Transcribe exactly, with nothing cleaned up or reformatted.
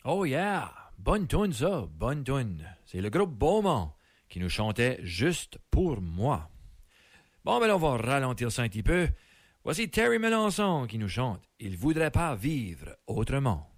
Oh yeah! Bonne toune, ça. Bonne toune. C'est le groupe Beaumont qui nous chantait Juste pour moi. Bon, ben là, on va ralentir ça un petit peu. Voici Terry Melançon qui nous chante Il voudrait pas vivre autrement.